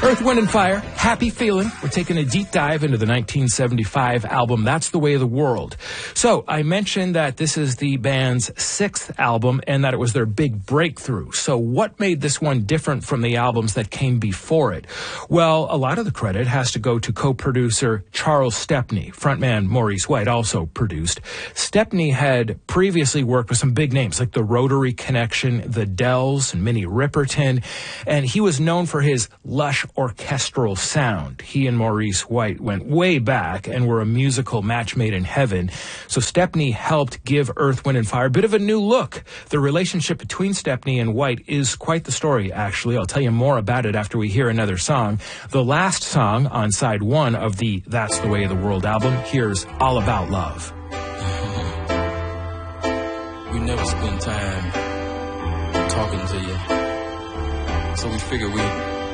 Earth, Wind, and Fire, Happy Feeling. We're taking a deep dive into the 1975 album, That's the Way of the World. So I mentioned that this is the band's sixth album and that it was their big breakthrough. So what made this one different from the albums that came before it? Well, a lot of the credit has to go to co-producer Charles Stepney. Frontman Maurice White also produced. Stepney had previously worked with some big names like the Rotary Connection, the Dells, and Minnie Riperton, and he was known for his lush orchestral sound. He and Maurice White went way back and were a musical match made in heaven. So Stepney helped give Earth, Wind, and Fire a bit of a new look. The relationship between Stepney and White is quite the story, actually. I'll tell you more about it after we hear another song. The last song on side one of the That's the Way of the World album, here's All About Love. We never spend time talking to you, so we figure we